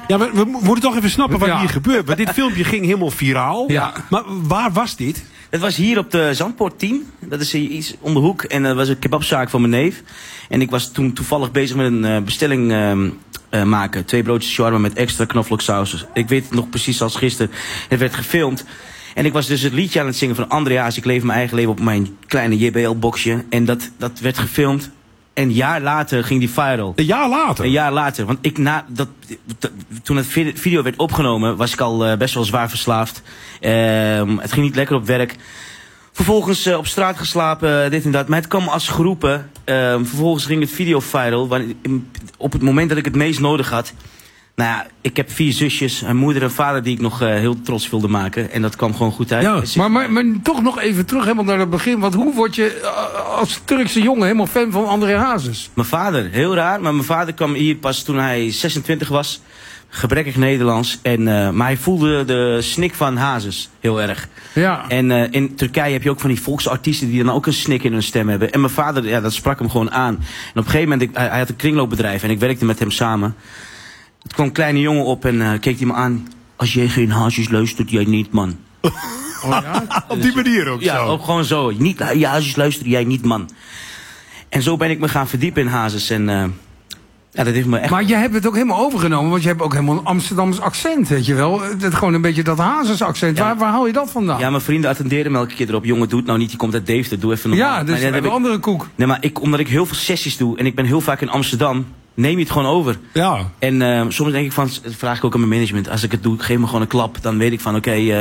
Ja, we moeten toch even snappen wat hier gebeurt. Want dit filmpje ging helemaal viraal. Ja. Maar waar was dit? Het was hier op de Zandpoort 10. Dat is hier iets om de hoek. En dat was een kebabzaak van mijn neef. En ik was toen toevallig bezig met een bestelling maken. 2 broodjes shawarma met extra knoflooksaus. Ik weet het nog precies als gisteren. Het werd gefilmd. En ik was dus het liedje aan het zingen van Andreas. Ik leef mijn eigen leven op mijn kleine JBL-boxje. En dat werd gefilmd. En een jaar later ging die viral. Een jaar later? Een jaar later. Want toen het video werd opgenomen, was ik al best wel zwaar verslaafd. Het ging niet lekker op werk. Vervolgens op straat geslapen, dit en dat. Maar het kwam als geroepen. Vervolgens ging het video viral. Op het moment dat ik het meest nodig had. Nou ja, ik heb 4 zusjes, een moeder en vader die ik nog heel trots wilde maken. En dat kwam gewoon goed uit. Ja, maar toch nog even terug helemaal naar het begin. Want hoe word je als Turkse jongen helemaal fan van André Hazes? Mijn vader, heel raar. Maar mijn vader kwam hier pas toen hij 26 was. Gebrekkig Nederlands. Maar hij voelde de snik van Hazes heel erg. Ja. En in Turkije heb je ook van die volksartiesten die dan ook een snik in hun stem hebben. En mijn vader, ja, dat sprak hem gewoon aan. En op een gegeven moment, hij had een kringloopbedrijf en ik werkte met hem samen. Het kwam een kleine jongen op en keek hij me aan. Als jij geen Hazes luistert, jij niet, man. Oh, ja? Op die manier ook ja, zo? ook gewoon zo. Niet Hazes luistert, jij niet, man. En zo ben ik me gaan verdiepen in Hazes. En ja, dat heeft me echt... Maar je hebt het ook helemaal overgenomen, want je hebt ook helemaal een Amsterdams accent, weet je wel. Gewoon een beetje dat Hazes accent. Ja. Waar haal je dat vandaan? Ja, mijn vrienden attenderen me elke keer erop. Jongen, doe het nou niet, die komt uit Deventer, doe even normaal. Ja, dus een andere koek. Nee, maar omdat ik heel veel sessies doe en ik ben heel vaak in Amsterdam, neem je het gewoon over. Ja. En soms denk ik van, dat vraag ik ook aan mijn management, als ik het doe, geef me gewoon een klap. Dan weet ik van,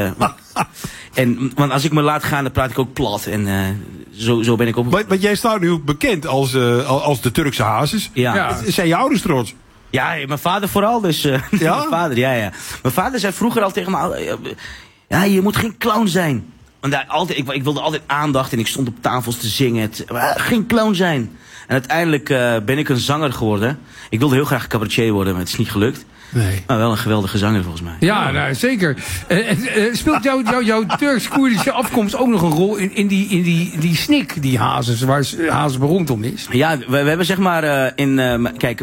want als ik me laat gaan, dan praat ik ook plat. En zo ben ik op. Want jij staat nu ook bekend als de Turkse Hazes. Ja. Zijn je ouders trots? Ja, mijn vader vooral. Dus, Ja? Mijn vader, ja. Mijn vader zei vroeger al tegen me, ja, je moet geen clown zijn. Want ik wilde altijd aandacht en ik stond op tafels te zingen. Geen clown zijn. En uiteindelijk ben ik een zanger geworden. Ik wilde heel graag cabaretier worden, maar het is niet gelukt. Nee. Maar wel een geweldige zanger volgens mij. Ja, nou, zeker. Speelt jouw Turks-Koerdische afkomst ook nog een rol in die snik, die Hazes, waar Hazes beroemd om is? Ja, we hebben zeg maar kijk,